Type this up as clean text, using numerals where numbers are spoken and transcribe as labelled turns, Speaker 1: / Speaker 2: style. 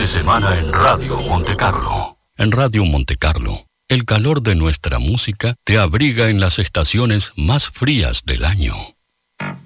Speaker 1: de semana en Radio Monte Carlo. En Radio Monte Carlo, el calor de nuestra música te abriga en las estaciones más frías del año.